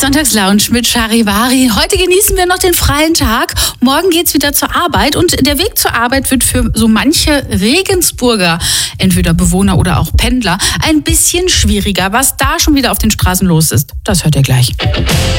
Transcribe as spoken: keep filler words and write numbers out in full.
Sonntagslounge mit Charivari. Heute genießen wir noch den freien Tag. Morgen geht's wieder zur Arbeit und der Weg zur Arbeit wird für so manche Regensburger, entweder Bewohner oder auch Pendler, ein bisschen schwieriger. Was da schon wieder auf den Straßen los ist, das hört ihr gleich.